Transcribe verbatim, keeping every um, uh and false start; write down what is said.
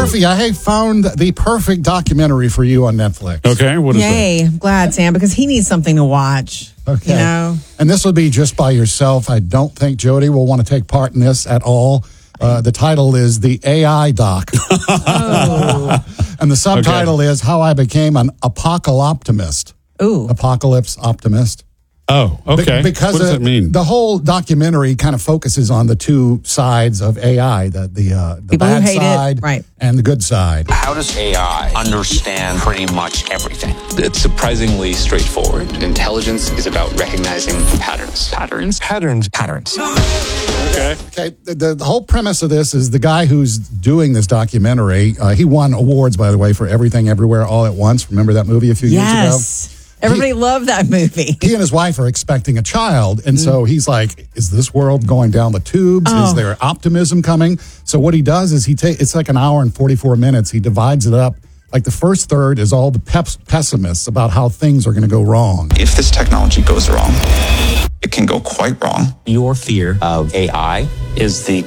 Murphy, I have found the perfect documentary for you on Netflix. Okay, what is Yay. I'm glad, Sam, because he needs something to watch. Okay. You know? And this will be just by yourself. I don't think Jody will want to take part in this at all. Uh, the title is The A I Doc. Oh. And the subtitle is How I Became an Apocalyptimist. Ooh. Apocalypse Optimist. Oh, okay. Be- because what does uh, that mean? The whole documentary kind of focuses on the two sides of A I, the the, uh, the People who bad hate it, side right. and the good side. How does A I understand pretty much everything? It's surprisingly straightforward. Intelligence is about recognizing patterns. Patterns? Patterns. Patterns. Okay. Okay, the, the whole premise of this is the guy who's doing this documentary, uh, he won awards, by the way, for Everything Everywhere All at Once. Remember that movie a few years ago? Yes. Everybody He- loved that movie. He and his wife are expecting a child, and so he's like, is this world going down the tubes? Oh. Is there optimism coming? So what he does is he take it's like an hour and forty-four minutes. He divides it up. Like the first third is all the pep- pessimists about how things are going to go wrong. If this technology goes wrong, it can go quite wrong. Your fear of A I is the